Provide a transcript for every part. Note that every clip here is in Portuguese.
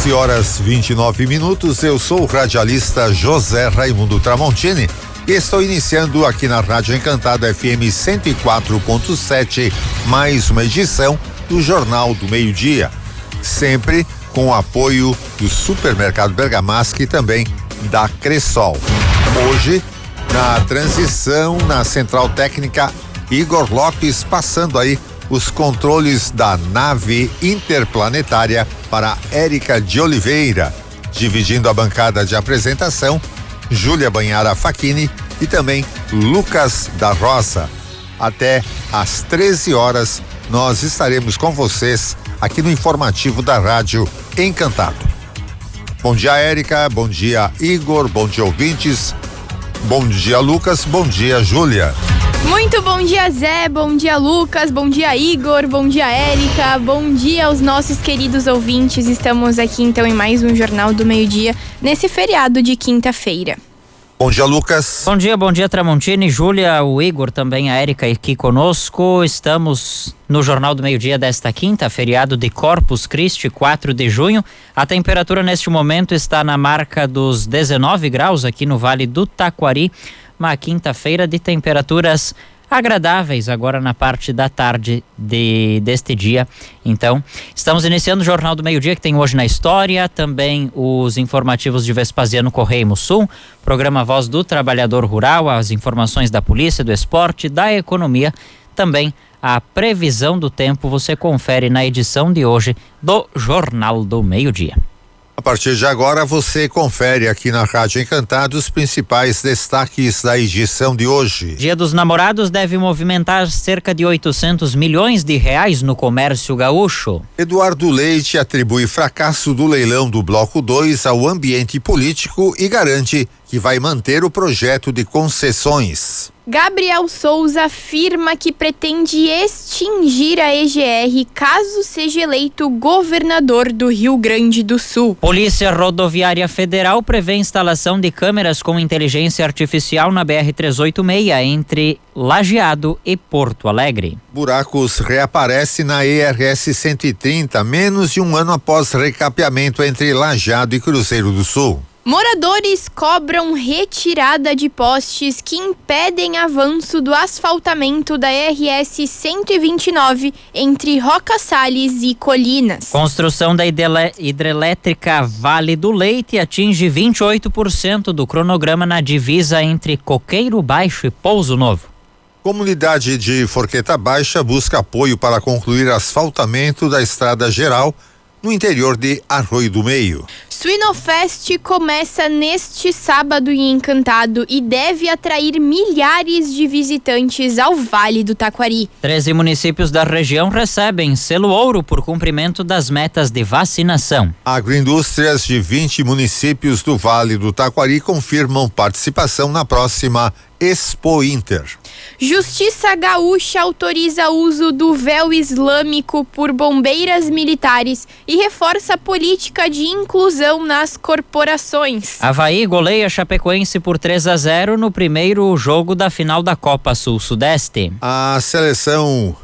11h29. Eu sou o radialista José Raimundo Tramontini e estou iniciando aqui na Rádio Encantado FM 104.7 mais uma edição do Jornal do Meio-Dia, sempre com o apoio do Supermercado Bergamaschi e também da Cressol. Hoje, na transição na Central Técnica, Igor Lopes passando aí os controles da nave interplanetária para Érica de Oliveira, dividindo a bancada de apresentação, Júlia Banhara Facchini e também Lucas da Roça. Até às 13 horas nós estaremos com vocês aqui no informativo da Rádio Encantado. Bom dia, Érica, bom dia, Igor, bom dia, ouvintes, bom dia, Lucas, bom dia, Júlia. Muito bom dia, Zé, bom dia, Lucas, bom dia, Igor, bom dia, Érica, bom dia aos nossos queridos ouvintes. Estamos aqui então em mais um Jornal do Meio-Dia, nesse feriado de quinta-feira. Bom dia, Lucas. Bom dia, Tramontini, Júlia, o Igor, também a Érica aqui conosco. Estamos no Jornal do Meio-Dia desta quinta, feriado de Corpus Christi, 4 de junho. A temperatura neste momento está na marca dos 19 graus aqui no Vale do Taquari. Uma quinta-feira de temperaturas agradáveis agora na parte da tarde deste dia. Então, estamos iniciando o Jornal do Meio-Dia que tem hoje na história, também os informativos de Vespasiano Correia e Sul, programa Voz do Trabalhador Rural, as informações da polícia, do esporte, da economia, também a previsão do tempo você confere na edição de hoje do Jornal do Meio-Dia. A partir de agora você confere aqui na Rádio Encantado os principais destaques da edição de hoje. Dia dos Namorados deve movimentar cerca de 800 milhões de reais no comércio gaúcho. Eduardo Leite atribui fracasso do leilão do Bloco 2 ao ambiente político e garante que vai manter o projeto de concessões. Gabriel Souza afirma que pretende extinguir a EGR caso seja eleito governador do Rio Grande do Sul. Polícia Rodoviária Federal prevê instalação de câmeras com inteligência artificial na BR-386 entre Lajeado e Porto Alegre. Buracos reaparece na ERS 130, menos de um ano após recapeamento entre Lajeado e Cruzeiro do Sul. Moradores cobram retirada de postes que impedem avanço do asfaltamento da RS 129 entre Roca Salles e Colinas. Construção da hidrelétrica Vale do Leite atinge 28% do cronograma na divisa entre Coqueiro Baixo e Pouso Novo. Comunidade de Forqueta Baixa busca apoio para concluir asfaltamento da estrada geral no interior de Arroio do Meio. Suinofest começa neste sábado em Encantado e deve atrair milhares de visitantes ao Vale do Taquari. 13 municípios da região recebem selo ouro por cumprimento das metas de vacinação. Agroindústrias de 20 municípios do Vale do Taquari confirmam participação na próxima Expo Inter. Justiça Gaúcha autoriza o uso do véu islâmico por bombeiras militares e reforça a política de inclusão nas corporações. Avaí goleia Chapecoense por 3-0 no primeiro jogo da final da Copa Sul-Sudeste. A seleção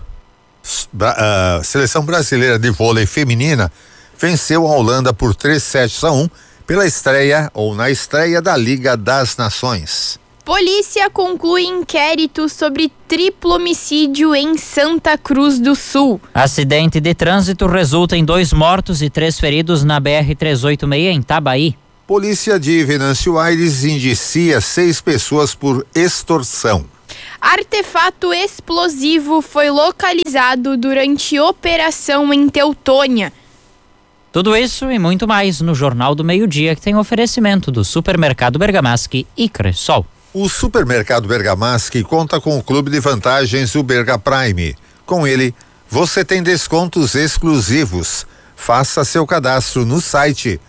brasileira de vôlei feminina venceu a Holanda por 3-1 na estreia da Liga das Nações. Polícia conclui inquérito sobre triplo homicídio em Santa Cruz do Sul. Acidente de trânsito resulta em 2 mortos e 3 feridos na BR-386 em Itabaí. Polícia de Venâncio Aires indicia 6 pessoas por extorsão. Artefato explosivo foi localizado durante operação em Teutônia. Tudo isso e muito mais no Jornal do Meio-Dia, que tem oferecimento do Supermercado Bergamaschi e Cressol. O Supermercado Bergamaschi conta com o clube de vantagens do Berga Prime. Com ele, você tem descontos exclusivos. Faça seu cadastro no site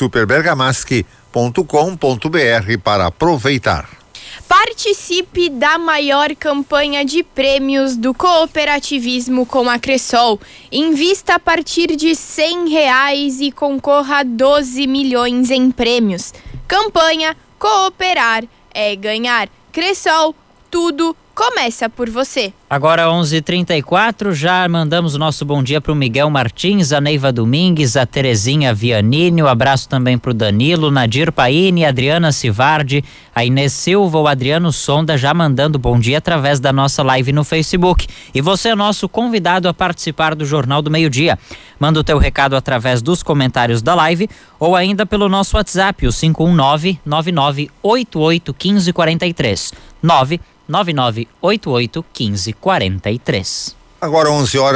superbergamaschi.com.br para aproveitar. Participe da maior campanha de prêmios do cooperativismo com a Cressol. Invista a partir de R$100 e concorra a 12 milhões em prêmios. Campanha Cooperar é ganhar. Cressol, tudo começa por você. Agora 11h34, já mandamos o nosso bom dia para o Miguel Martins, a Neiva Domingues, a Terezinha Vianini, um abraço também para o Danilo, Nadir Paini, Adriana Civardi, a Inês Silva, o Adriano Sonda já mandando bom dia através da nossa live no Facebook. E você é nosso convidado a participar do Jornal do Meio-Dia. Manda o teu recado através dos comentários da live ou ainda pelo nosso WhatsApp, o 519-9988-1543. 999881543. Agora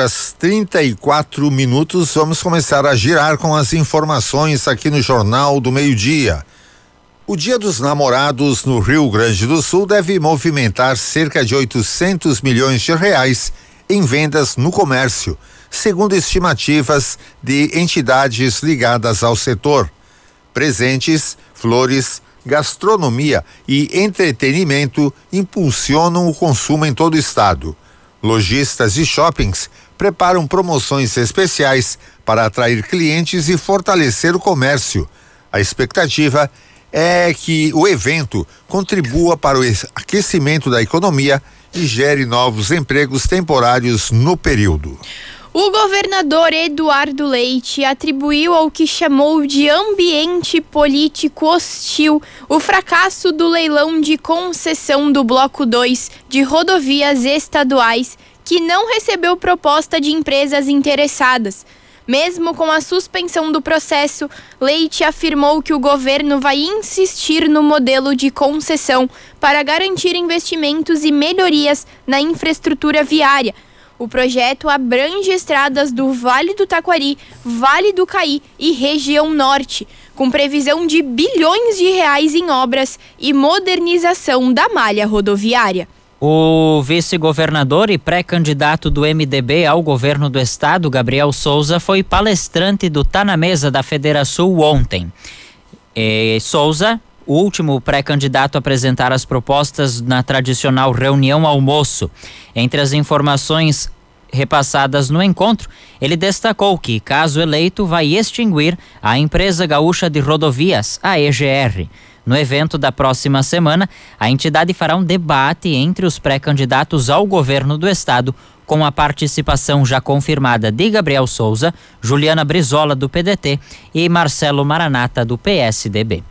11h34, vamos começar a girar com as informações aqui no Jornal do Meio-Dia. O Dia dos Namorados no Rio Grande do Sul deve movimentar cerca de 800 milhões de reais em vendas no comércio, segundo estimativas de entidades ligadas ao setor. Presentes, flores, gastronomia e entretenimento impulsionam o consumo em todo o estado. Lojistas e shoppings preparam promoções especiais para atrair clientes e fortalecer o comércio. A expectativa é que o evento contribua para o aquecimento da economia e gere novos empregos temporários no período. O governador Eduardo Leite atribuiu ao que chamou de ambiente político hostil o fracasso do leilão de concessão do Bloco 2 de rodovias estaduais, que não recebeu proposta de empresas interessadas. Mesmo com a suspensão do processo, Leite afirmou que o governo vai insistir no modelo de concessão para garantir investimentos e melhorias na infraestrutura viária. O projeto abrange estradas do Vale do Taquari, Vale do Caí e região norte, com previsão de bilhões de reais em obras e modernização da malha rodoviária. O vice-governador e pré-candidato do MDB ao governo do estado, Gabriel Souza, foi palestrante do Tá na Mesa da Federação ontem. Souza, o último pré-candidato a apresentar as propostas na tradicional reunião almoço. Entre as informações repassadas no encontro, ele destacou que, caso eleito, vai extinguir a Empresa Gaúcha de Rodovias, a EGR. No evento da próxima semana, a entidade fará um debate entre os pré-candidatos ao governo do estado, com a participação já confirmada de Gabriel Souza, Juliana Brizola, do PDT, e Marcelo Maranata, do PSDB.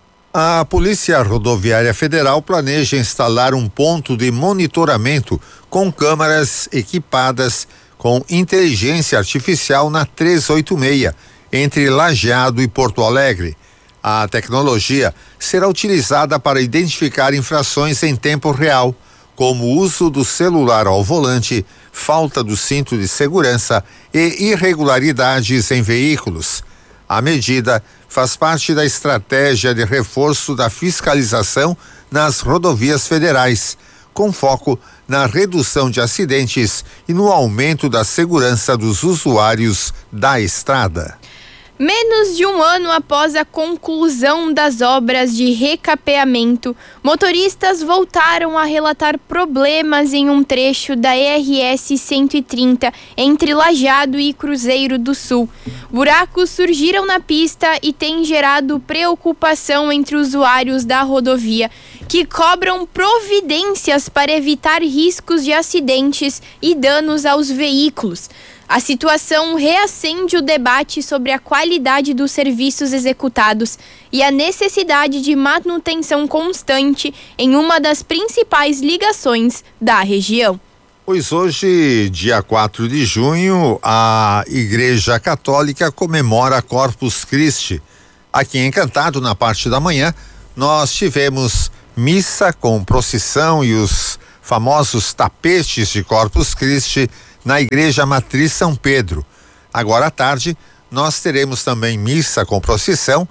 A Polícia Rodoviária Federal planeja instalar um ponto de monitoramento com câmeras equipadas com inteligência artificial na 386, entre Lajeado e Porto Alegre. A tecnologia será utilizada para identificar infrações em tempo real, como o uso do celular ao volante, falta do cinto de segurança e irregularidades em veículos. A medida faz parte da estratégia de reforço da fiscalização nas rodovias federais, com foco na redução de acidentes e no aumento da segurança dos usuários da estrada. Menos de um ano após a conclusão das obras de recapeamento, motoristas voltaram a relatar problemas em um trecho da RS 130 entre Lajeado e Cruzeiro do Sul. Buracos surgiram na pista e têm gerado preocupação entre usuários da rodovia, que cobram providências para evitar riscos de acidentes e danos aos veículos. A situação reacende o debate sobre a qualidade dos serviços executados e a necessidade de manutenção constante em uma das principais ligações da região. Pois hoje, dia 4 de junho, a Igreja Católica comemora Corpus Christi. Aqui em Encantado, na parte da manhã, nós tivemos missa com procissão e os famosos tapetes de Corpus Christi na Igreja Matriz São Pedro. Agora à tarde, nós teremos também missa com procissão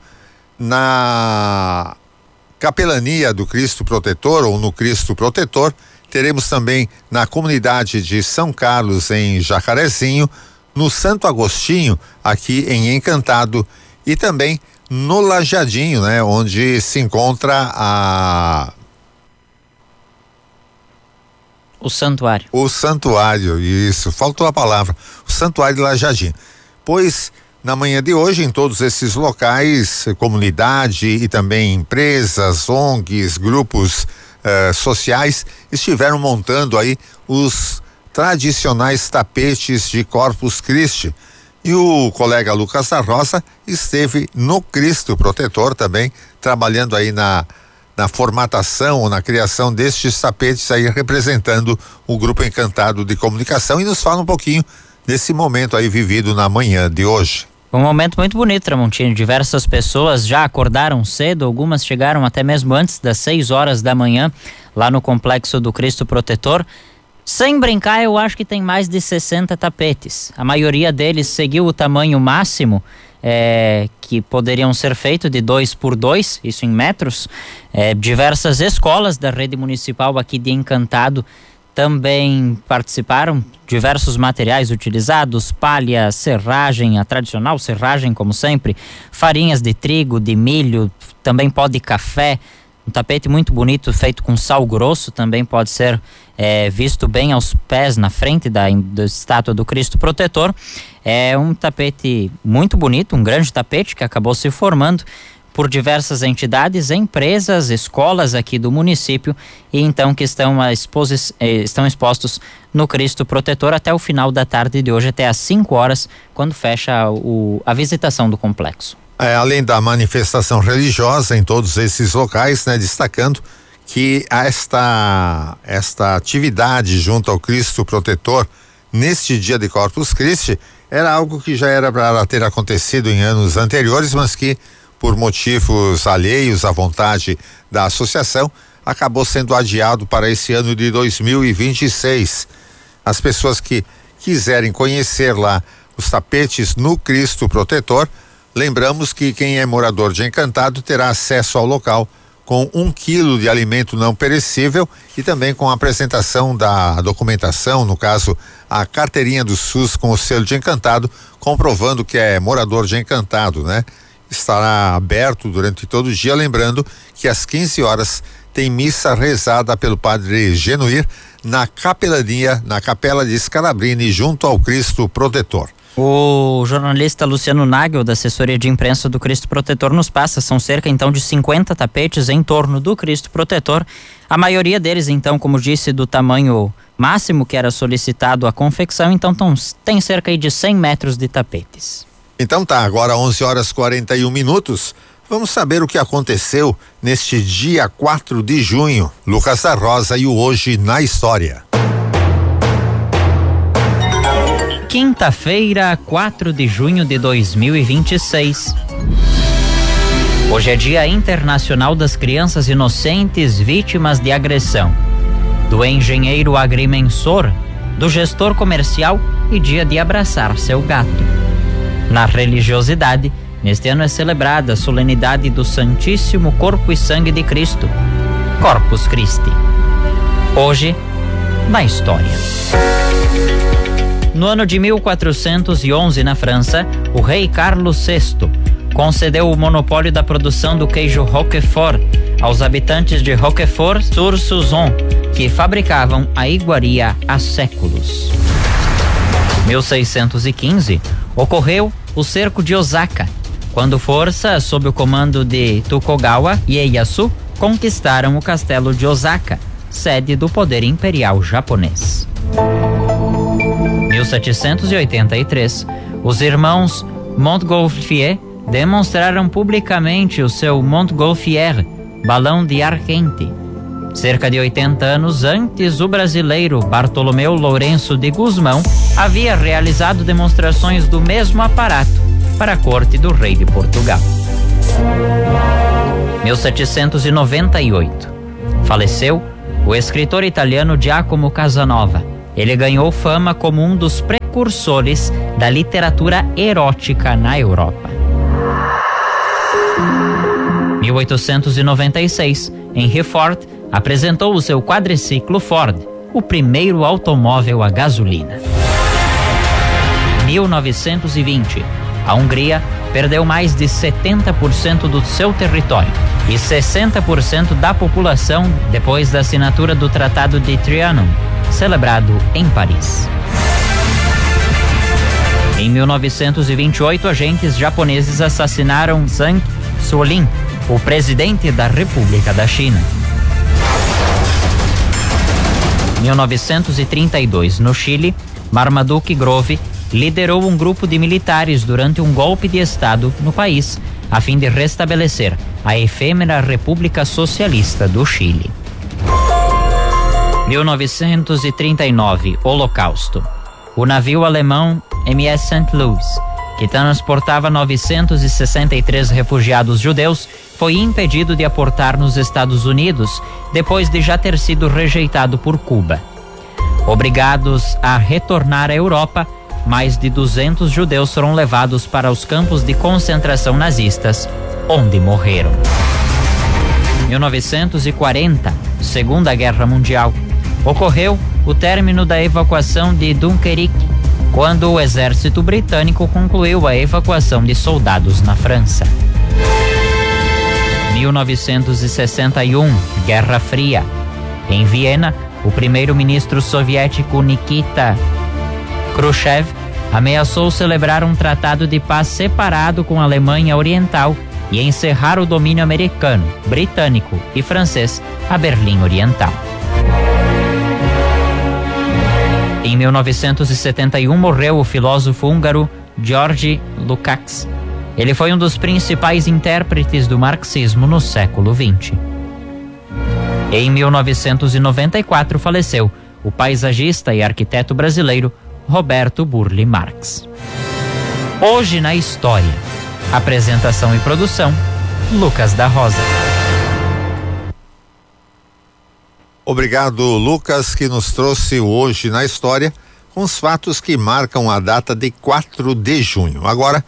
na Capelania do Cristo Protetor, ou no Cristo Protetor. Teremos também na comunidade de São Carlos, em Jacarezinho, no Santo Agostinho, aqui em Encantado, e também no Lajadinho, né, onde se encontra o santuário. O santuário, isso, faltou a palavra. O santuário de Lajadinho. Pois, na manhã de hoje, em todos esses locais, comunidade e também empresas, ONGs, grupos sociais estiveram montando aí os tradicionais tapetes de Corpus Christi. E o colega Lucas da Roça esteve no Cristo Protetor também, trabalhando aí na formatação, na criação destes tapetes aí, representando o Grupo Encantado de Comunicação, e nos fala um pouquinho desse momento aí vivido na manhã de hoje. Um momento muito bonito, Tramontini. Diversas pessoas já acordaram cedo, algumas chegaram até mesmo antes das 6 horas da manhã, lá no Complexo do Cristo Protetor. Sem brincar, eu acho que tem mais de 60 tapetes. A maioria deles seguiu o tamanho máximo que poderiam ser feitos, de 2x2, isso em metros. Diversas escolas da rede municipal aqui de Encantado também participaram. Diversos materiais utilizados: palha, serragem, a tradicional serragem como sempre, farinhas de trigo, de milho, também pó de café. Um tapete muito bonito, feito com sal grosso, também pode ser visto bem aos pés, na frente da estátua do Cristo Protetor. É um tapete muito bonito, um grande tapete que acabou se formando por diversas entidades, empresas, escolas aqui do município, e então que estão expostos no Cristo Protetor até o final da tarde de hoje, até às 5 horas, quando fecha a visitação do complexo. Além da manifestação religiosa em todos esses locais, né, destacando que esta atividade junto ao Cristo Protetor neste dia de Corpus Christi era algo que já era para ter acontecido em anos anteriores, mas que por motivos alheios à vontade da associação acabou sendo adiado para esse ano de 2026. As pessoas que quiserem conhecer lá os tapetes no Cristo Protetor, lembramos que quem é morador de Encantado terá acesso ao local com 1 quilo de alimento não perecível e também com a apresentação da documentação, no caso a carteirinha do SUS com o selo de Encantado, comprovando que é morador de Encantado, né? Estará aberto durante todo o dia, lembrando que às 15 horas tem missa rezada pelo padre Genuir na Capela de Scalabrini, junto ao Cristo Protetor. O jornalista Luciano Nagel, da assessoria de imprensa do Cristo Protetor, nos passa. São cerca então de 50 tapetes em torno do Cristo Protetor. A maioria deles, então, como disse, do tamanho máximo que era solicitado a confecção, então tem cerca de 100 metros de tapetes. Então tá, agora 11h41. Vamos saber o que aconteceu neste dia 4 de junho. Lucas da Rosa e o Hoje na História. Quinta-feira, 4 de junho de 2026. Hoje é Dia Internacional das Crianças Inocentes Vítimas de Agressão, do engenheiro agrimensor, do gestor comercial e dia de abraçar seu gato. Na religiosidade, neste ano é celebrada a solenidade do Santíssimo Corpo e Sangue de Cristo, Corpus Christi. Hoje, na história. No ano de 1411, na França, o rei Carlos VI concedeu o monopólio da produção do queijo Roquefort aos habitantes de Roquefort-sur-Souzon, que fabricavam a iguaria há séculos. 1615, ocorreu o cerco de Osaka, quando forças sob o comando de Tokugawa Ieyasu conquistaram o castelo de Osaka, sede do poder imperial japonês. 1783, os irmãos Montgolfier demonstraram publicamente o seu Montgolfier, balão de ar quente. Cerca de 80 anos antes, o brasileiro Bartolomeu Lourenço de Gusmão havia realizado demonstrações do mesmo aparato para a corte do rei de Portugal. 1798, faleceu o escritor italiano Giacomo Casanova. Ele ganhou fama como um dos precursores da literatura erótica na Europa. 1896, Henry Ford apresentou o seu quadriciclo Ford, o primeiro automóvel a gasolina. 1920, a Hungria perdeu mais de 70% do seu território e 60% da população depois da assinatura do Tratado de Trianon, celebrado em Paris. Em 1928, agentes japoneses assassinaram Zhang Zuolin, o presidente da República da China. 1932, no Chile, Marmaduke Grove liderou um grupo de militares durante um golpe de Estado no país, a fim de restabelecer a efêmera República Socialista do Chile. 1939, Holocausto. O navio alemão MS St. Louis, que transportava 963 refugiados judeus, foi impedido de aportar nos Estados Unidos depois de já ter sido rejeitado por Cuba. Obrigados a retornar à Europa, mais de 200 judeus foram levados para os campos de concentração nazistas, onde morreram. 1940, Segunda Guerra Mundial. Ocorreu o término da evacuação de Dunkirk, quando o exército britânico concluiu a evacuação de soldados na França. 1961, Guerra Fria. Em Viena, o primeiro-ministro soviético Nikita Khrushchev ameaçou celebrar um tratado de paz separado com a Alemanha Oriental e encerrar o domínio americano, britânico e francês a Berlim Oriental. Em 1971 morreu o filósofo húngaro George Lukács. Ele foi um dos principais intérpretes do marxismo no século XX. Em 1994 faleceu o paisagista e arquiteto brasileiro Roberto Burle Marx. Hoje na História. Apresentação e produção, Lucas da Rosa. Obrigado, Lucas, que nos trouxe Hoje na História com os fatos que marcam a data de 4 de junho. Agora,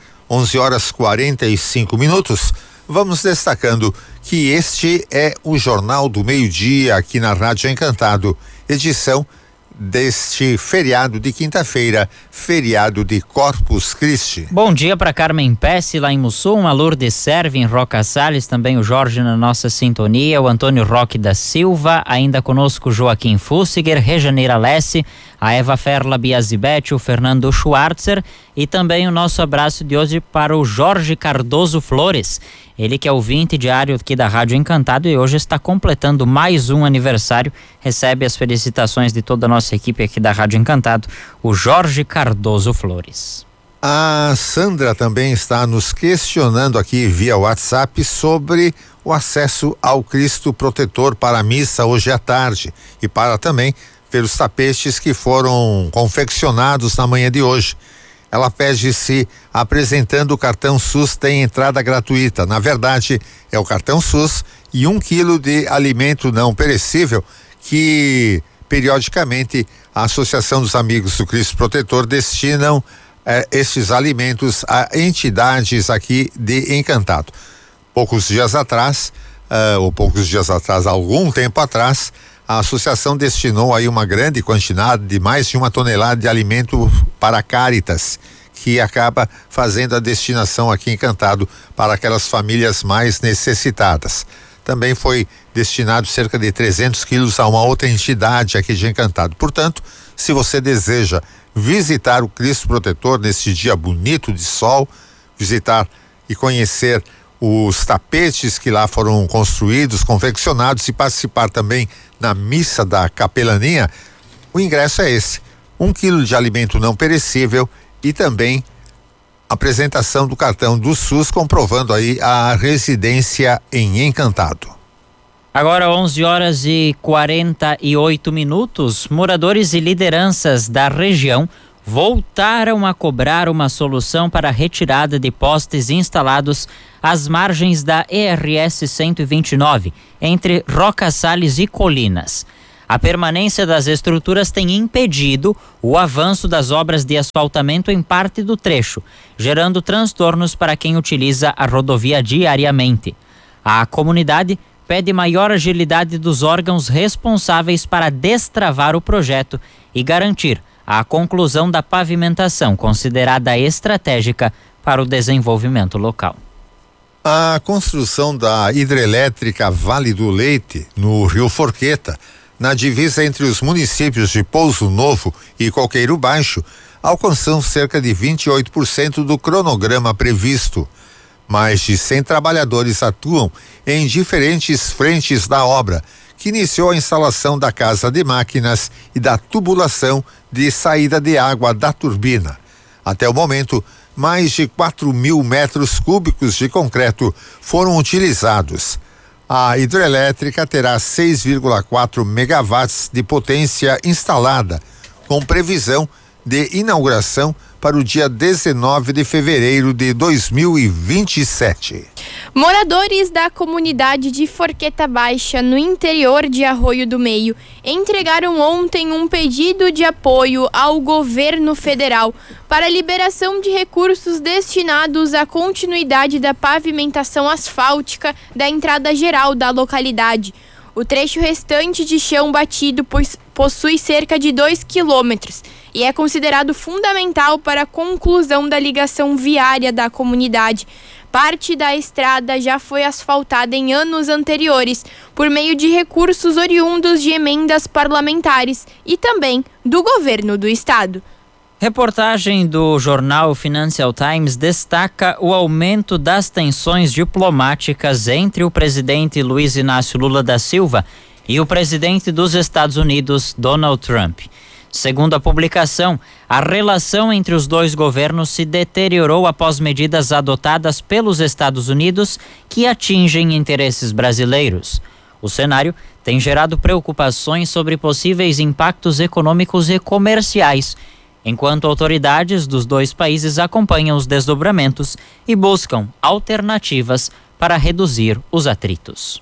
11h45, vamos destacando que este é o Jornal do Meio-Dia aqui na Rádio Encantado, edição deste feriado de quinta-feira, feriado de Corpus Christi. Bom dia para Carmen Pesce lá em Mussum, a Lourdes Serve em Roca Salles, também o Jorge na nossa sintonia, o Antônio Roque da Silva, ainda conosco Joaquim Fussiger, Rejaneira Lesse, a Eva Ferla Biazibete, o Fernando Schwarzer e também o nosso abraço de hoje para o Jorge Cardoso Flores, ele que é ouvinte diário aqui da Rádio Encantado e hoje está completando mais um aniversário, recebe as felicitações de toda a nossa equipe aqui da Rádio Encantado, o Jorge Cardoso Flores. A Sandra também está nos questionando aqui via WhatsApp sobre o acesso ao Cristo Protetor para a missa hoje à tarde e para também ver os tapetes que foram confeccionados na manhã de hoje. Ela pede se apresentando o cartão SUS tem entrada gratuita. Na verdade, é o cartão SUS e 1 quilo de alimento não perecível que periodicamente a Associação dos Amigos do Cristo Protetor destinam estes alimentos a entidades aqui de Encantado. Algum tempo atrás, a associação destinou aí uma grande quantidade de mais de 1 tonelada de alimento para Caritas, que acaba fazendo a destinação aqui em Encantado para aquelas famílias mais necessitadas. Também foi destinado cerca de 300 quilos a uma outra entidade aqui de Encantado. Portanto, se você deseja visitar o Cristo Protetor neste dia bonito de sol, visitar e conhecer os tapetes que lá foram construídos, confeccionados e participar também na missa da capelania, o ingresso é esse: 1 quilo de alimento não perecível e também apresentação do cartão do SUS comprovando aí a residência em Encantado. Agora 11h48, moradores e lideranças da região voltaram a cobrar uma solução para a retirada de postes instalados às margens da ERS 129, entre Roca Salles e Colinas. A permanência das estruturas tem impedido o avanço das obras de asfaltamento em parte do trecho, gerando transtornos para quem utiliza a rodovia diariamente. A comunidade pede maior agilidade dos órgãos responsáveis para destravar o projeto e garantir a conclusão da pavimentação considerada estratégica para o desenvolvimento local. A construção da hidrelétrica Vale do Leite, no Rio Forqueta, na divisa entre os municípios de Pouso Novo e Coqueiro Baixo, alcançou cerca de 28% do cronograma previsto. Mais de 100 trabalhadores atuam em diferentes frentes da obra, que iniciou a instalação da casa de máquinas e da tubulação de saída de água da turbina. Até o momento, mais de 4.000 metros cúbicos de concreto foram utilizados. A hidrelétrica terá 6,4 megawatts de potência instalada, com previsão de inauguração para o dia 19 de fevereiro de 2027. Moradores da comunidade de Forqueta Baixa, no interior de Arroio do Meio, entregaram ontem um pedido de apoio ao governo federal para a liberação de recursos destinados à continuidade da pavimentação asfáltica da entrada geral da localidade. O trecho restante de chão batido possui cerca de 2 quilômetros e é considerado fundamental para a conclusão da ligação viária da comunidade. Parte da estrada já foi asfaltada em anos anteriores por meio de recursos oriundos de emendas parlamentares e também do governo do estado. Reportagem do jornal Financial Times destaca o aumento das tensões diplomáticas entre o presidente Luiz Inácio Lula da Silva e o presidente dos Estados Unidos, Donald Trump. Segundo a publicação, a relação entre os dois governos se deteriorou após medidas adotadas pelos Estados Unidos que atingem interesses brasileiros. O cenário tem gerado preocupações sobre possíveis impactos econômicos e comerciais, enquanto autoridades dos dois países acompanham os desdobramentos e buscam alternativas para reduzir os atritos.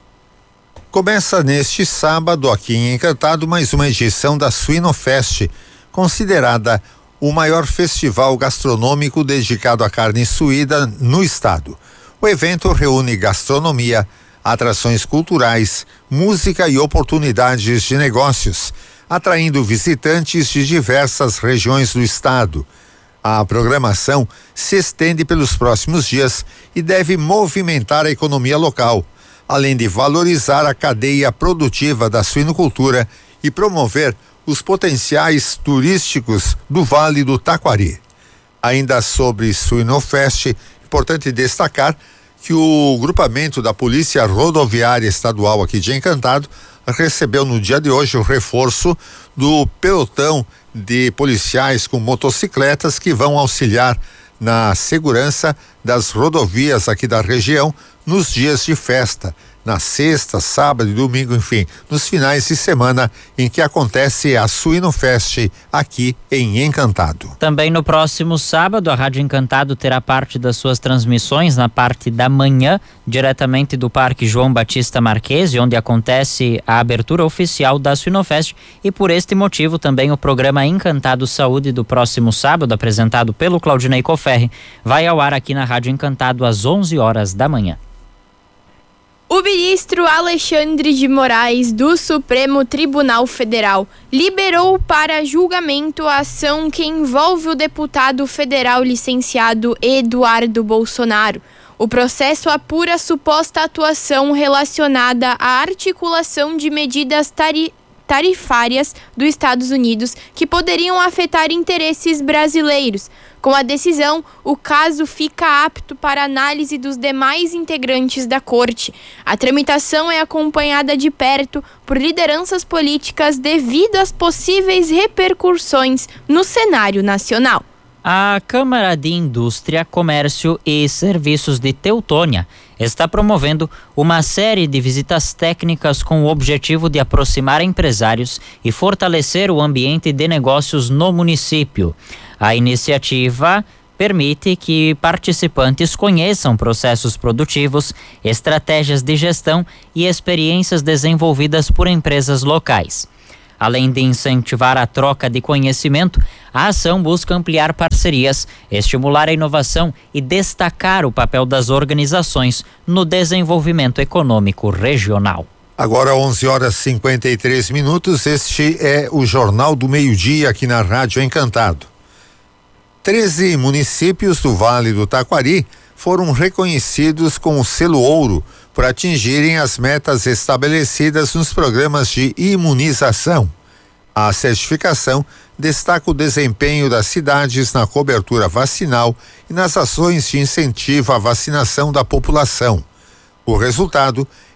Começa neste sábado aqui em Encantado mais uma edição da Suinofest, considerada o maior festival gastronômico dedicado à carne suína no estado. O evento reúne gastronomia, atrações culturais, música e oportunidades de negócios, atraindo visitantes de diversas regiões do estado. A programação se estende pelos próximos dias e deve movimentar a economia local, além de valorizar a cadeia produtiva da suinocultura e promover os potenciais turísticos do Vale do Taquari. Ainda sobre Suinofest, importante destacar que o grupamento da Polícia Rodoviária Estadual aqui de Encantado recebeu no dia de hoje o reforço do pelotão de policiais com motocicletas que vão auxiliar na segurança das rodovias aqui da região nos dias de festa, na sexta, sábado e domingo, enfim, nos finais de semana em que acontece a Suinofest aqui em Encantado. Também no próximo sábado, a Rádio Encantado terá parte das suas transmissões na parte da manhã, diretamente do Parque João Batista Marquesi, onde acontece a abertura oficial da Suinofest, e por este motivo também o programa Encantado Saúde do próximo sábado, apresentado pelo Claudinei Coferri, vai ao ar aqui na Rádio Encantado às 11 horas da manhã. O ministro Alexandre de Moraes, do Supremo Tribunal Federal, liberou para julgamento a ação que envolve o deputado federal licenciado Eduardo Bolsonaro. O processo apura suposta atuação relacionada à articulação de medidas tarifárias dos Estados Unidos que poderiam afetar interesses brasileiros. Com a decisão, o caso fica apto para análise dos demais integrantes da corte. A tramitação é acompanhada de perto por lideranças políticas devido às possíveis repercussões no cenário nacional. A Câmara de Indústria, Comércio e Serviços de Teutônia está promovendo uma série de visitas técnicas com o objetivo de aproximar empresários e fortalecer o ambiente de negócios no município. A iniciativa permite que participantes conheçam processos produtivos, estratégias de gestão e experiências desenvolvidas por empresas locais. Além de incentivar a troca de conhecimento, a ação busca ampliar parcerias, estimular a inovação e destacar o papel das organizações no desenvolvimento econômico regional. Agora 11h53, este é o Jornal do Meio-Dia aqui na Rádio Encantado. 13 municípios do Vale do Taquari foram reconhecidos com o selo ouro por atingirem as metas estabelecidas nos programas de imunização. A certificação destaca o desempenho das cidades na cobertura vacinal e nas ações de incentivo à vacinação da população. O resultado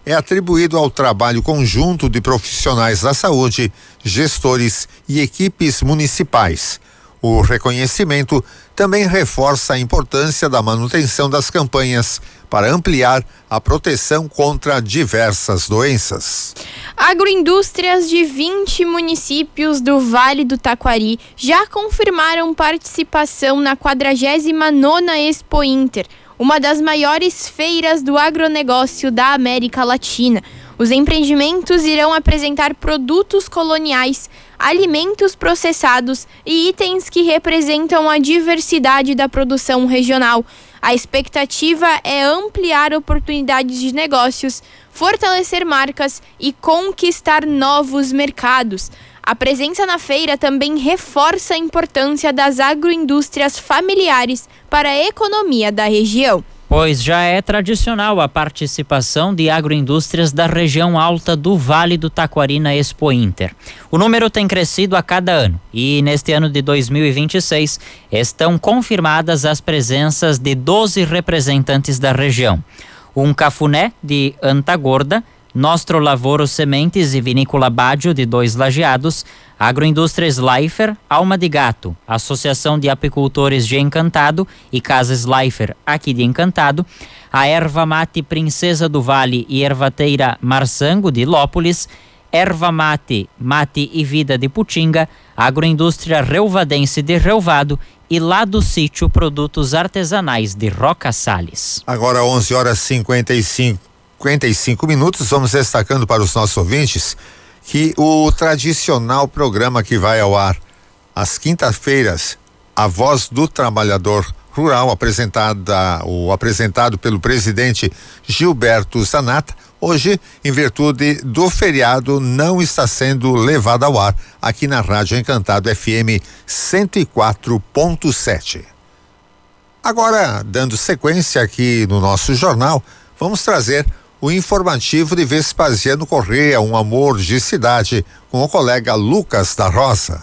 é atribuído ao trabalho conjunto de profissionais da saúde, gestores e equipes municipais. O reconhecimento também reforça a importância da manutenção das campanhas para ampliar a proteção contra diversas doenças. Agroindústrias de 20 municípios do Vale do Taquari já confirmaram participação na 49ª Expo Inter, uma das maiores feiras do agronegócio da América Latina. Os empreendimentos irão apresentar produtos coloniais, alimentos processados e itens que representam a diversidade da produção regional. A expectativa é ampliar oportunidades de negócios, fortalecer marcas e conquistar novos mercados. A presença na feira também reforça a importância das agroindústrias familiares para a economia da região. Pois já é tradicional a participação de agroindústrias da região alta do Vale do Taquari na Expo Inter. O número tem crescido a cada ano e neste ano de 2026 estão confirmadas as presenças de 12 representantes da região. Um Cafuné de Antagorda, Nostro Lavoro Sementes e Vinícola Baggio de Dois Lajeados, Agroindústria Slifer, Alma de Gato, Associação de Apicultores de Encantado e Casa Slifer aqui de Encantado, a Erva Mate Princesa do Vale e Ervateira Marsango de Lópolis, Erva Mate, Mate e Vida de Putinga, Agroindústria Reuvadense de Reuvado e lá do Sítio Produtos Artesanais de Roca Salles. Agora 11h55, vamos destacando para os nossos ouvintes que o tradicional programa que vai ao ar às quintas-feiras, A Voz do Trabalhador Rural, apresentado pelo presidente Gilberto Zanata, hoje, em virtude do feriado, não está sendo levado ao ar aqui na Rádio Encantado FM 104.7. Agora, dando sequência aqui no nosso jornal, vamos trazer o informativo de Vespasiano Correia, um amor de cidade, com o colega Lucas da Roça.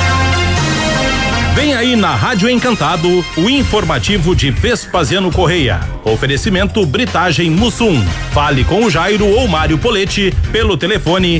Vem aí na Rádio Encantado o informativo de Vespasiano Correia. Oferecimento Britagem Mussum. Fale com o Jairo ou Mário Poletti pelo telefone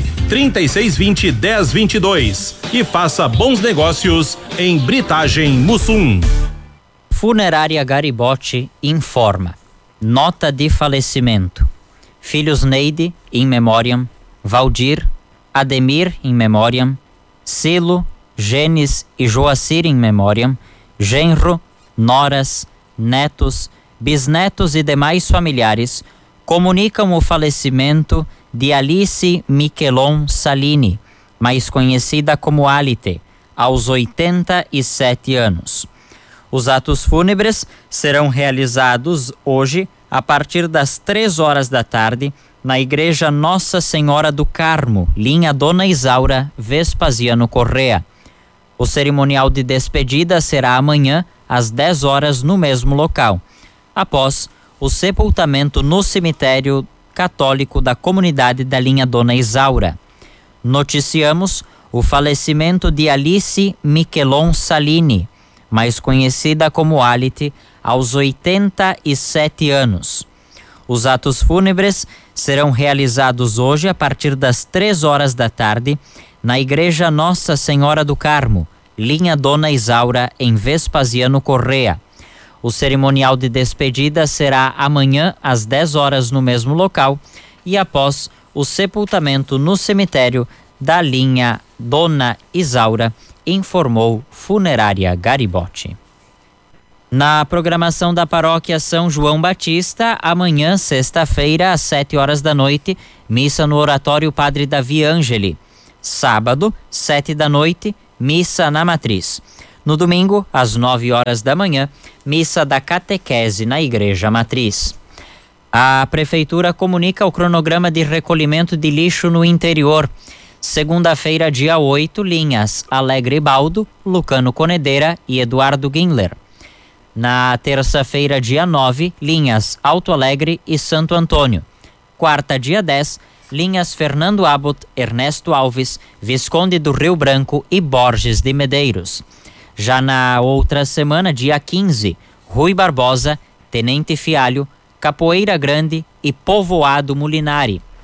3620-1022 e faça bons negócios em Britagem Mussum. Funerária Garibotti informa. Nota de falecimento. Filhos Neide, in memoriam, Valdir, Ademir, in memoriam, Silo, Gênis e Joacir, in memoriam, genro, noras, netos, bisnetos e demais familiares comunicam o falecimento de Alice Miquelon Salini, mais conhecida como Alite, aos 87 anos. Os atos fúnebres serão realizados hoje a partir das 3 horas da tarde, na Igreja Nossa Senhora do Carmo, linha Dona Isaura, Vespasiano Correia. O cerimonial de despedida será amanhã, às 10 horas, no mesmo local, após o sepultamento no cemitério católico da comunidade da linha Dona Isaura. Noticiamos o falecimento de Alice Miquelon Salini, mais conhecida como Alite, aos 87 anos. Os atos fúnebres serão realizados hoje a partir das 3 horas da tarde na Igreja Nossa Senhora do Carmo, linha Dona Isaura, em Vespasiano Correia. O cerimonial de despedida será amanhã às 10 horas no mesmo local e após o sepultamento no cemitério da linha Dona Isaura, informou Funerária Garibotti. Na programação da Paróquia São João Batista, amanhã, sexta-feira, às 7 horas da noite, missa no Oratório Padre Davi Angeli. Sábado, 7 da noite, missa na Matriz. No domingo, às 9 horas da manhã, missa da catequese na Igreja Matriz. A Prefeitura comunica o cronograma de recolhimento de lixo no interior. Segunda-feira, dia 8, linhas Alegre Baldo, Lucano Conedeira e Eduardo Guinler. Na terça-feira, dia 9, linhas Alto Alegre e Santo Antônio. Quarta, dia 10, linhas Fernando Abbott, Ernesto Alves, Visconde do Rio Branco e Borges de Medeiros. Já na outra semana, dia 15, Rui Barbosa, Tenente Fialho, Capoeira Grande e Povoado Molinari.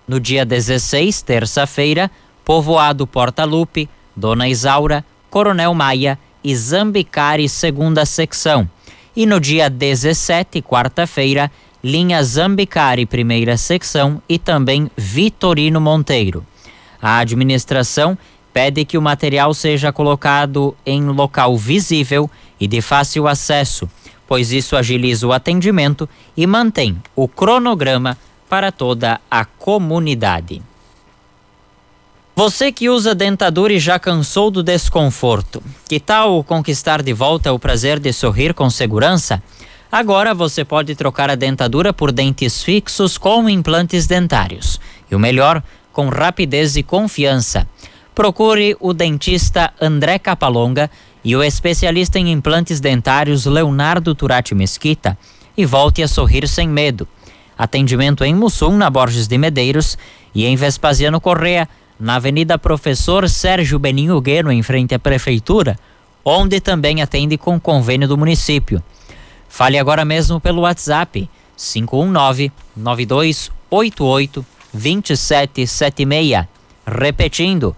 No dia 16, terça-feira, Povoado Porta Lupe, Dona Isaura, Coronel Maia e Zambicari, segunda secção. E no dia 17, quarta-feira, linha Zambicari, primeira secção e também Vitorino Monteiro. A administração pede que o material seja colocado em local visível e de fácil acesso, pois isso agiliza o atendimento e mantém o cronograma para toda a comunidade. Você que usa dentadura e já cansou do desconforto, que tal conquistar de volta o prazer de sorrir com segurança? Agora você pode trocar a dentadura por dentes fixos com implantes dentários. E o melhor, com rapidez e confiança. Procure o dentista André Capalonga e o especialista em implantes dentários Leonardo Turati Mesquita e volte a sorrir sem medo. Atendimento em Mussum, na Borges de Medeiros, e em Vespasiano Correa, na Avenida Professor Sérgio Beninho Gueno, em frente à Prefeitura, onde também atende com convênio do município. Fale agora mesmo pelo WhatsApp 519-9288-2776. Repetindo,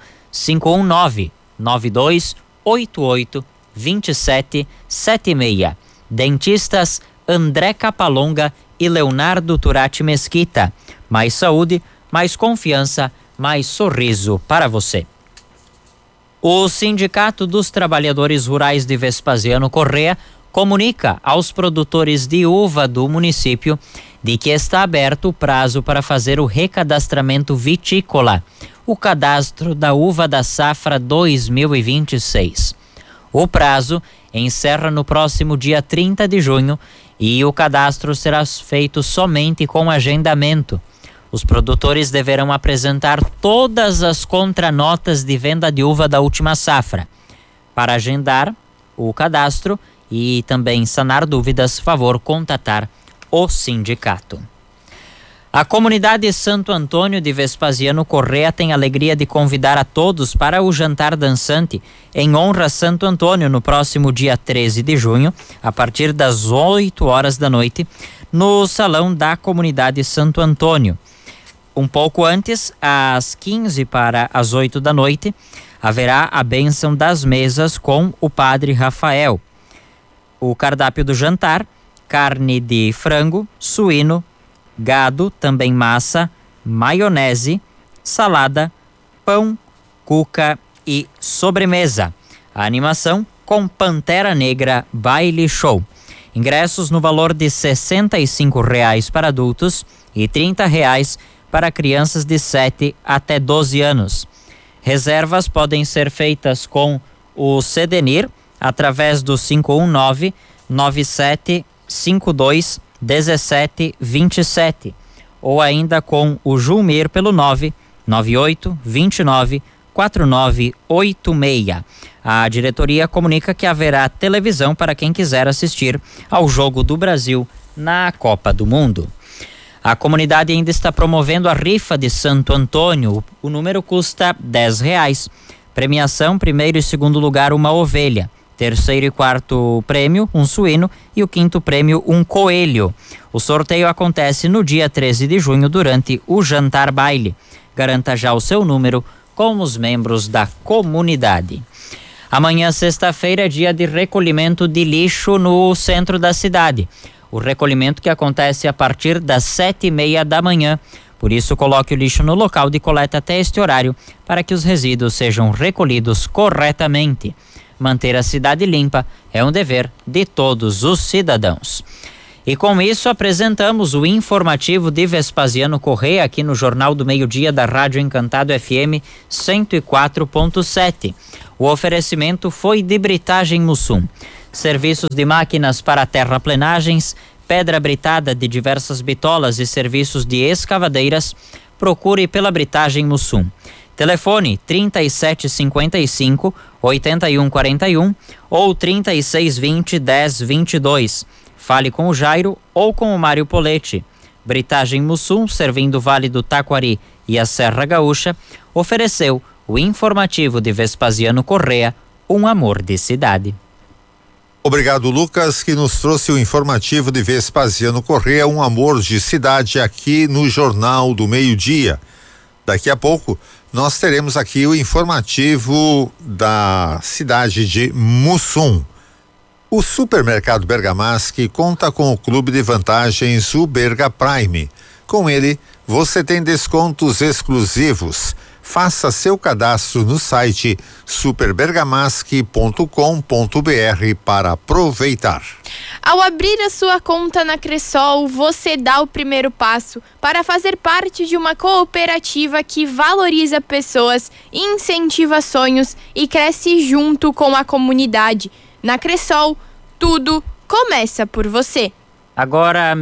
519-9288-2776. Dentistas André Capalonga e Leonardo Turati Mesquita. Mais saúde, mais confiança, mais sorriso para você. O Sindicato dos Trabalhadores Rurais de Vespasiano Correa comunica aos produtores de uva do município de que está aberto o prazo para fazer o recadastramento vitícola, o cadastro da uva da safra 2026. O prazo encerra no próximo dia 30 de junho e o cadastro será feito somente com agendamento. Os produtores deverão apresentar todas as contranotas de venda de uva da última safra. Para agendar o cadastro e também sanar dúvidas, favor contatar o sindicato. A comunidade Santo Antônio de Vespasiano Correa tem a alegria de convidar a todos para o jantar dançante em honra a Santo Antônio no próximo dia 13 de junho, a partir das 8 horas da noite, no salão da comunidade Santo Antônio. Um pouco antes, às 15 para as 8 da noite, haverá a bênção das mesas com o padre Rafael. O cardápio do jantar: carne de frango, suíno, gado, também massa, maionese, salada, pão, cuca e sobremesa. A animação com Pantera Negra Baile Show. Ingressos no valor de R$ 65,00 para adultos e R$ 30,00 para crianças de 7 até 12 anos. Reservas podem ser feitas com o Sedenir através do 519-9752-1727 ou ainda com o Julmir pelo 998-29-4986. A diretoria comunica que haverá televisão para quem quiser assistir ao Jogo do Brasil na Copa do Mundo. A comunidade ainda está promovendo a rifa de Santo Antônio. O número custa R$10. Premiação: primeiro e segundo lugar, uma ovelha. Terceiro e quarto prêmio, um suíno. E o quinto prêmio, um coelho. O sorteio acontece no dia 13 de junho, durante o jantar baile. Garanta já o seu número com os membros da comunidade. Amanhã, sexta-feira, é dia de recolhimento de lixo no centro da cidade. O recolhimento que acontece a partir das 7:30 da manhã. Por isso, coloque o lixo no local de coleta até este horário para que os resíduos sejam recolhidos corretamente. Manter a cidade limpa é um dever de todos os cidadãos. E com isso apresentamos o informativo de Vespasiano Correa aqui no Jornal do Meio-Dia da Rádio Encantado FM 104.7. O oferecimento foi de Britagem Mussum. Serviços de máquinas para terraplenagens, pedra britada de diversas bitolas e serviços de escavadeiras. Procure pela Britagem Mussum. Telefone 3755-8141 ou 3620-1022. Fale com o Jairo ou com o Mário Poletti. Britagem Mussum, servindo o Vale do Taquari e a Serra Gaúcha, ofereceu o informativo de Vespasiano Correa, um amor de cidade. Obrigado, Lucas, que nos trouxe o informativo de Vespasiano Correa, um amor de cidade, aqui no Jornal do Meio-Dia. Daqui a pouco nós teremos aqui o informativo da cidade de Mussum. O supermercado Bergamaschi conta com o clube de vantagens o Berga Prime. Com ele, você tem descontos exclusivos. Faça seu cadastro no site superbergamaschi.com.br para aproveitar. Ao abrir a sua conta na Cressol, você dá o primeiro passo para fazer parte de uma cooperativa que valoriza pessoas, incentiva sonhos e cresce junto com a comunidade. Na Cressol, tudo começa por você. Agora,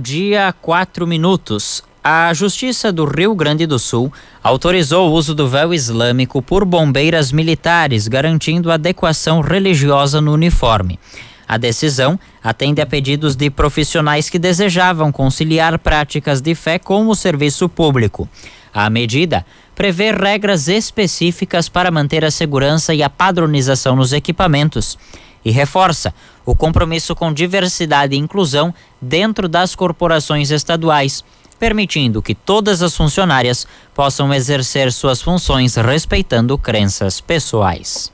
12:04. A Justiça do Rio Grande do Sul autorizou o uso do véu islâmico por bombeiras militares, garantindo adequação religiosa no uniforme. A decisão atende a pedidos de profissionais que desejavam conciliar práticas de fé com o serviço público. A medida prevê regras específicas para manter a segurança e a padronização nos equipamentos e reforça o compromisso com diversidade e inclusão dentro das corporações estaduais, permitindo que todas as funcionárias possam exercer suas funções respeitando crenças pessoais.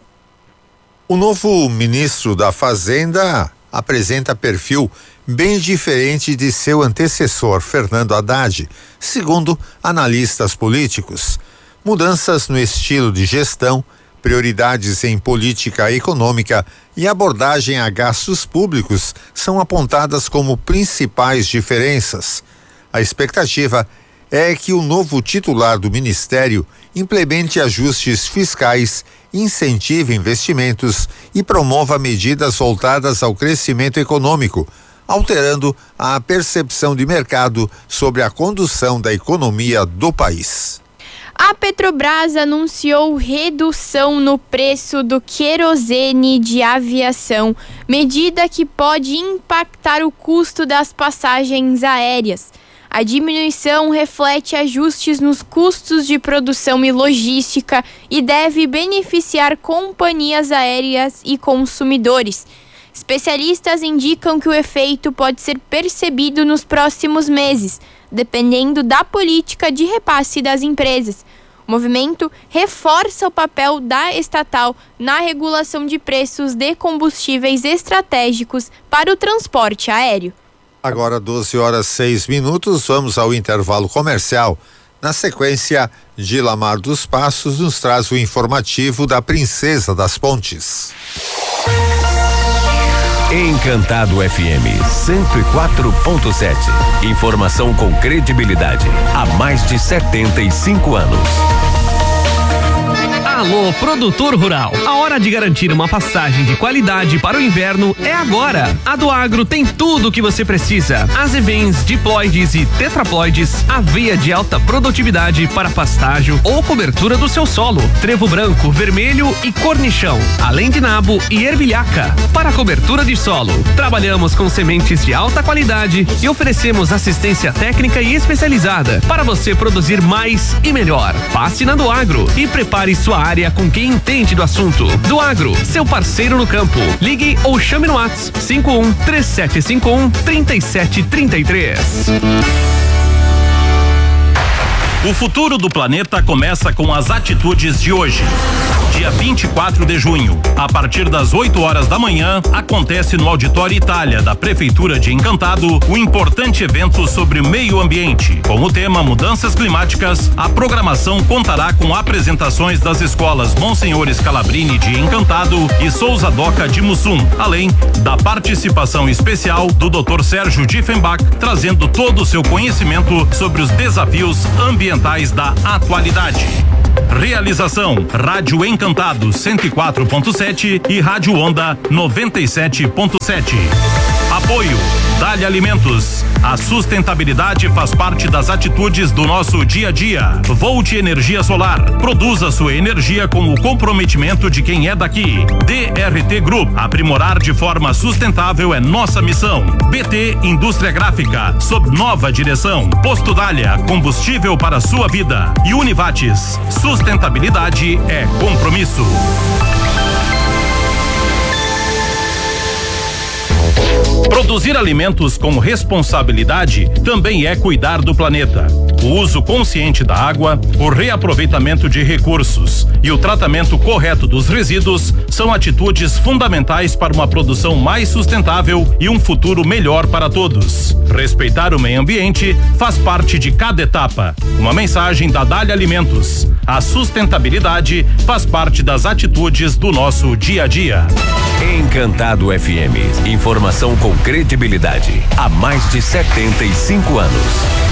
O novo ministro da Fazenda apresenta perfil bem diferente de seu antecessor, Fernando Haddad, segundo analistas políticos. Mudanças no estilo de gestão, prioridades em política econômica e abordagem a gastos públicos são apontadas como principais diferenças. A expectativa é que o novo titular do ministério implemente ajustes fiscais, incentive investimentos e promova medidas voltadas ao crescimento econômico, alterando a percepção de mercado sobre a condução da economia do país. A Petrobras anunciou redução no preço do querosene de aviação, medida que pode impactar o custo das passagens aéreas. A diminuição reflete ajustes nos custos de produção e logística e deve beneficiar companhias aéreas e consumidores. Especialistas indicam que o efeito pode ser percebido nos próximos meses, dependendo da política de repasse das empresas. O movimento reforça o papel da estatal na regulação de preços de combustíveis estratégicos para o transporte aéreo. Agora 12:06, vamos ao intervalo comercial. Na sequência, Dilamar dos Passos nos traz o informativo da Princesa das Pontes. Encantado FM 104.7. Informação com credibilidade há mais de 75 anos. Alô, produtor rural. A hora de garantir uma passagem de qualidade para o inverno é agora. A do Agro tem tudo o que você precisa. Azevens, diploides e tetraploides, aveia de alta produtividade para pastágio ou cobertura do seu solo, trevo branco, vermelho e cornichão, além de nabo e ervilhaca. Para cobertura de solo, trabalhamos com sementes de alta qualidade e oferecemos assistência técnica e especializada para você produzir mais e melhor. Passe na do Agro e prepare sua área com quem entende do assunto. Do Agro, seu parceiro no campo. Ligue ou chame no WhatsApp 51-3751-3733. O futuro do planeta começa com as atitudes de hoje. Dia 24 de junho, a partir das 8 horas da manhã, acontece no Auditório Itália da Prefeitura de Encantado o importante evento sobre o meio ambiente. Com o tema Mudanças Climáticas, a programação contará com apresentações das escolas Monsenhor Scalabrini de Encantado e Souza Doca de Mussum, além da participação especial do Dr. Sérgio Diefenbach, trazendo todo o seu conhecimento sobre os desafios ambientais da atualidade. Realização: Rádio Encantado 104.7 e Rádio Onda 97.7. Apoio: Dália Alimentos. A sustentabilidade faz parte das atitudes do nosso dia a dia. Volt Energia Solar. Produza sua energia com o comprometimento de quem é daqui. DRT Group. Aprimorar de forma sustentável é nossa missão. BT Indústria Gráfica. Sob nova direção. Posto Dália. Combustível para sua vida. E Univates. Sustentabilidade é compromisso. Produzir alimentos com responsabilidade também é cuidar do planeta. O uso consciente da água, o reaproveitamento de recursos e o tratamento correto dos resíduos são atitudes fundamentais para uma produção mais sustentável e um futuro melhor para todos. Respeitar o meio ambiente faz parte de cada etapa. Uma mensagem da Dália Alimentos. A sustentabilidade faz parte das atitudes do nosso dia a dia. Encantado FM. Informação com credibilidade. Há mais de 75 anos.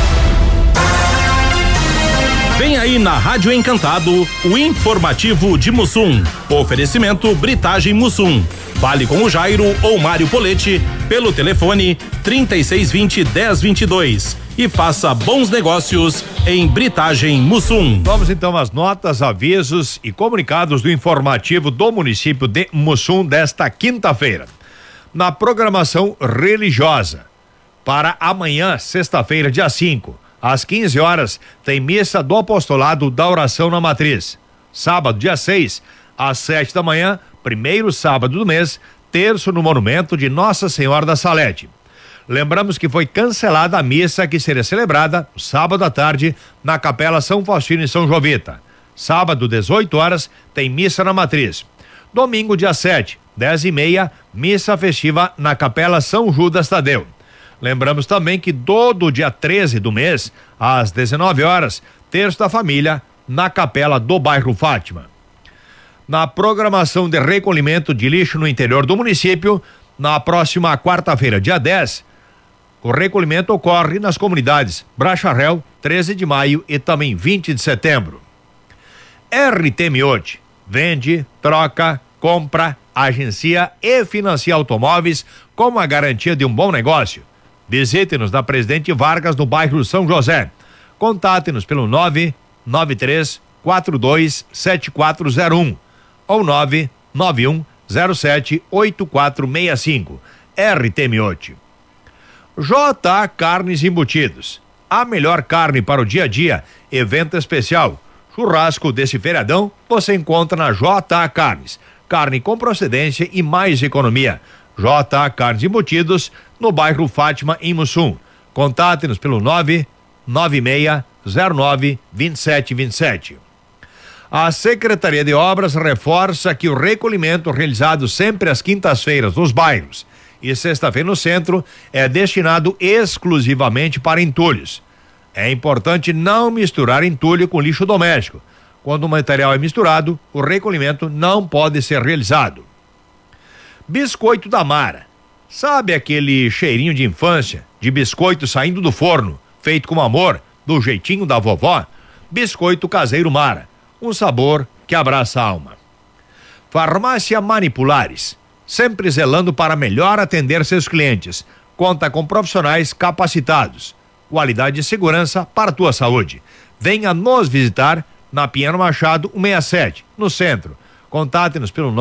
Vem aí na Rádio Encantado o informativo de Mussum. Oferecimento Britagem Mussum. Fale com o Jairo ou Mário Polete pelo telefone 3620-1022 e faça bons negócios em Britagem Mussum. Vamos então às notas, avisos e comunicados do informativo do município de Mussum desta quinta-feira. Na programação religiosa, para amanhã, sexta-feira, dia 5, às 15 horas, tem missa do apostolado da oração na matriz. Sábado, dia 6, às 7 da manhã, primeiro sábado do mês, terço no monumento de Nossa Senhora da Salete. Lembramos que foi cancelada a missa que seria celebrada sábado à tarde na Capela São Faustino em São Jovita. Sábado, 18 horas, tem missa na matriz. Domingo, dia 7, 10h30, missa festiva na Capela São Judas Tadeu. Lembramos também que todo dia 13 do mês, às 19 horas, terço da família, na capela do bairro Fátima. Na programação de recolhimento de lixo no interior do município, na próxima quarta-feira, dia 10, o recolhimento ocorre nas comunidades Bracharel, 13 de maio e também 20 de setembro. RT Miote vende, troca, compra, agencia e financia automóveis com a garantia de um bom negócio. Visite-nos na Presidente Vargas, no bairro São José. Contate-nos pelo 993-427401 ou 991078465. RT Miote. JA Carnes Embutidos. A melhor carne para o dia a dia. Evento especial. Churrasco desse feriadão você encontra na JA Carnes. Carne com procedência e mais economia. JA Carnes Embutidos, no bairro Fátima, em Mussum. Contate-nos pelo 996092727. A Secretaria de Obras reforça que o recolhimento realizado sempre às quintas-feiras nos bairros e sexta-feira no centro é destinado exclusivamente para entulhos. É importante não misturar entulho com lixo doméstico. Quando o material é misturado, o recolhimento não pode ser realizado. Biscoito da Mara. Sabe aquele cheirinho de infância, de biscoito saindo do forno, feito com amor, do jeitinho da vovó? Biscoito caseiro Mara. Um sabor que abraça a alma. Farmácia Manipulares. Sempre zelando para melhor atender seus clientes. Conta com profissionais capacitados. Qualidade e segurança para a tua saúde. Venha nos visitar na Pinheiro Machado 167, no centro. Contate-nos pelo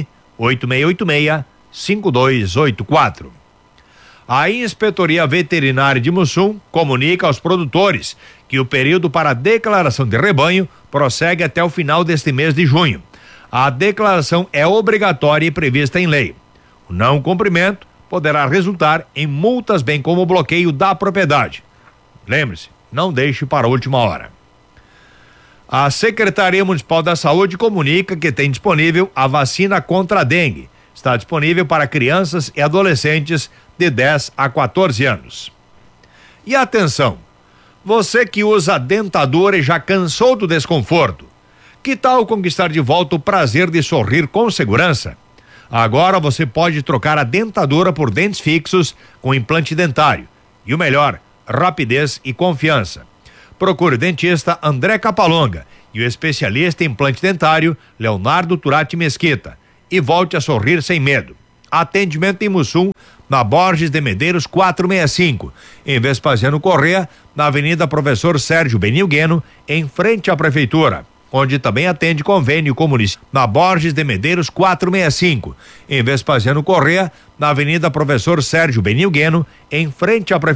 98686-5284. A Inspetoria Veterinária de Mussum comunica aos produtores que o período para a declaração de rebanho prossegue até o final deste mês de junho. A declaração é obrigatória e prevista em lei. O não cumprimento poderá resultar em multas, bem como o bloqueio da propriedade. Lembre-se, não deixe para a última hora. A Secretaria Municipal da Saúde comunica que tem disponível a vacina contra a dengue. Está disponível para crianças e adolescentes de 10 a 14 anos. E atenção, você que usa dentadura e já cansou do desconforto, que tal conquistar de volta o prazer de sorrir com segurança? Agora você pode trocar a dentadura por dentes fixos com implante dentário. E o melhor, rapidez e confiança. Procure o dentista André Capalonga e o especialista em implante dentário Leonardo Turati Mesquita e volte a sorrir sem medo. Atendimento em Mussum, na Borges de Medeiros 465, em Vespasiano Corrêa, na Avenida Professor Sérgio Benilgueno, em frente à Prefeitura, onde também atende convênio com o município. Na Borges de Medeiros 465, em Vespasiano Corrêa, na Avenida Professor Sérgio Benilgueno, em frente à Prefeitura.